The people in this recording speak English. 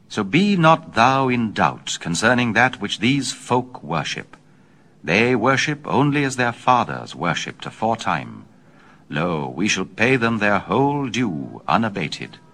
So be not thou in doubt concerning that which these folk worship. They worship only as their fathers worshipped aforetime. Lo, we shall pay them their whole due unabated.